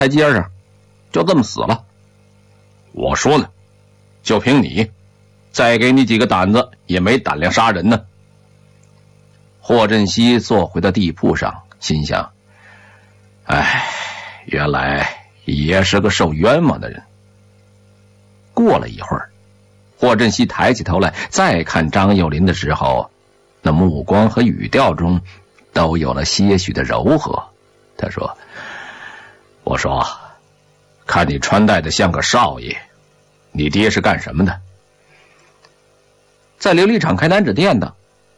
台阶上，就这么死了。我说呢，就凭你，再给你几个胆子，也没胆量杀人呢。霍振西坐回到地铺上，心想：哎，原来也是个受冤枉的人。过了一会儿，霍振西抬起头来再看张幼林的时候，那目光和语调中都有了些许的柔和。他说：我说，看你穿戴的像个少爷，你爹是干什么的？在琉璃厂开男纸店的。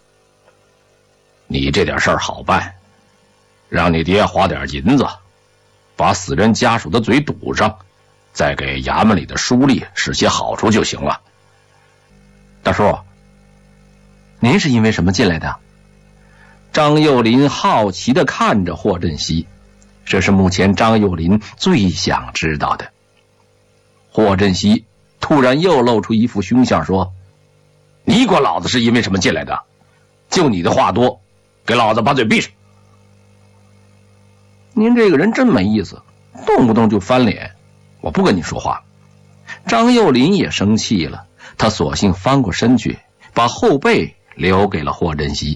你这点事儿好办，让你爹花点银子，把死人家属的嘴堵上，再给衙门里的书吏使些好处就行了。大叔，您是因为什么进来的？张幼林好奇地看着霍振西，这是目前张幼林最想知道的。霍振西突然又露出一副凶相，说：你管老子是因为什么进来的？就你的话多，给老子把嘴闭上！您这个人真没意思，动不动就翻脸，我不跟你说话。张幼林也生气了，他索性翻过身去，把后背留给了霍振西。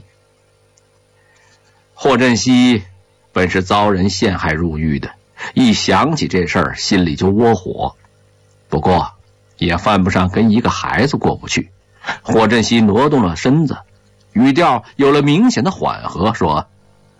霍振西本是遭人陷害入狱的，一想起这事儿心里就窝火，不过也犯不上跟一个孩子过不去。霍振西挪动了身子，语调有了明显的缓和，说：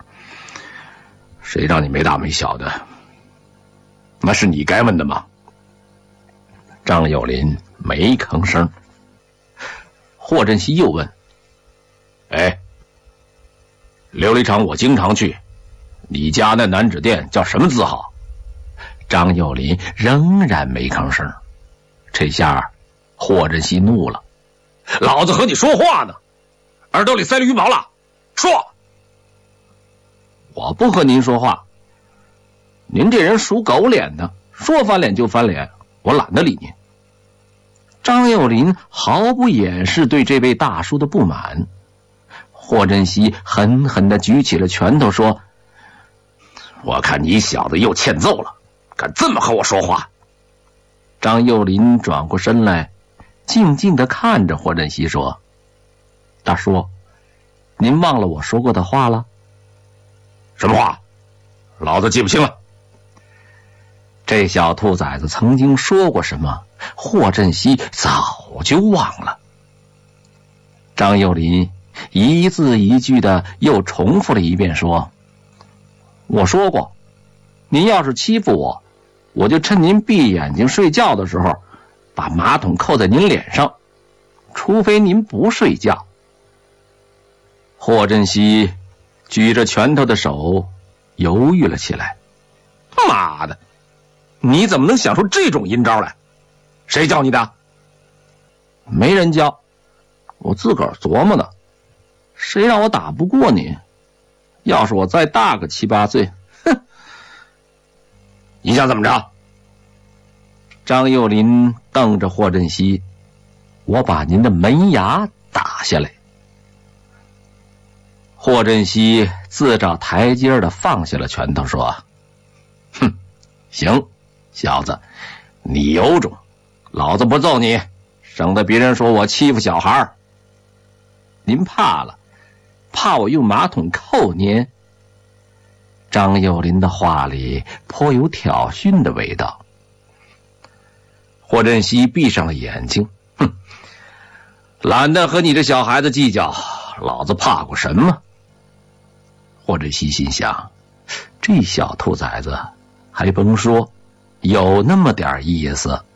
谁让你没大没小的？那是你该问的吗？张幼林没吭声。霍振西又问：哎，琉璃厂我经常去，你家那男纸店叫什么字号？张幼林仍然没吭声。这下霍振西怒了：老子和你说话呢，耳朵里塞了羽毛了，说！我不和您说话，您这人属狗脸的，说翻脸就翻脸，我懒得理您。张幼林毫不掩饰对这位大叔的不满。霍振西狠狠地举起了拳头，说：我看你小子又欠揍了，敢这么和我说话！张幼林转过身来，静静地看着霍振西，说：大叔，您忘了我说过的话了？什么话？老子记不清了。这小兔崽子曾经说过什么，霍振西早就忘了。张幼林一字一句的又重复了一遍，说：我说过，您要是欺负我，我就趁您闭眼睛睡觉的时候把马桶扣在您脸上，除非您不睡觉。霍振西举着拳头的手犹豫了起来。妈的，你怎么能想出这种阴招来？谁教你的？没人教，我自个儿琢磨的。谁让我打不过你？要是我再大个7、8岁，哼！你想怎么着？张幼林瞪着霍振西：我把您的门牙打下来。霍振西自找台阶的放下了拳头，说：哼，行，小子，你有种，老子不揍你，省得别人说我欺负小孩。您怕了，怕我用马桶扣您？张幼林的话里颇有挑衅的味道。霍振西闭上了眼睛，哼，懒得和你这小孩子计较，老子怕过什么？霍振西心想，这小兔崽子还甭说，有那么点意思。